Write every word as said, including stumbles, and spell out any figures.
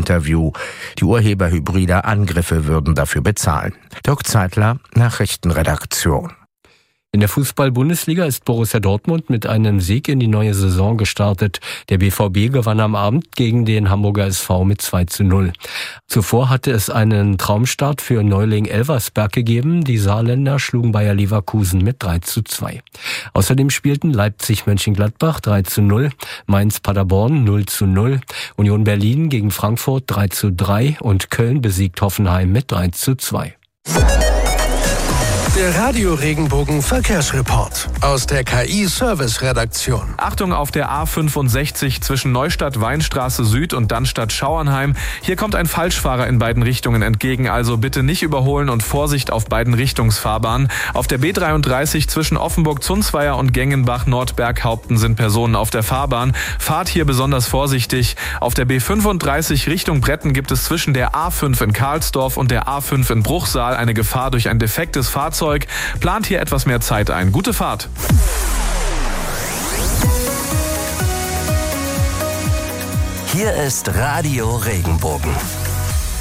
Interview. Die Urheber hybrider Angriffe würden dafür bezahlen. Dirk Zeitler, Nachrichtenredaktion. In der Fußball-Bundesliga ist Borussia Dortmund mit einem Sieg in die neue Saison gestartet. Der B V B gewann am Abend gegen den Hamburger S V mit zwei zu null. Zuvor hatte es einen Traumstart für Neuling Elversberg gegeben. Die Saarländer schlugen Bayer Leverkusen mit drei zu zwei. Außerdem spielten Leipzig-Mönchengladbach drei zu null, Mainz-Paderborn null zu null, Union Berlin gegen Frankfurt drei zu drei und Köln besiegt Hoffenheim mit drei zu zwei. Der Radio-Regenbogen Verkehrsreport aus der K I-Service-Redaktion. Achtung auf der A fünfundsechzig zwischen Neustadt Weinstraße Süd und Dannstatt Schauernheim. Hier kommt ein Falschfahrer in beiden Richtungen entgegen, also bitte nicht überholen und Vorsicht auf beiden Richtungsfahrbahnen. Auf der B dreiunddreißig zwischen Offenburg-Zunzweier und Gengenbach-Nordberghaupten sind Personen auf der Fahrbahn. Fahrt hier besonders vorsichtig. Auf der B fünfunddreißig Richtung Bretten gibt es zwischen der A fünf in Karlsdorf und der A fünf in Bruchsal eine Gefahr durch ein defektes Fahrzeug. Plant hier etwas mehr Zeit ein. Gute Fahrt. Hier ist Radio Regenbogen.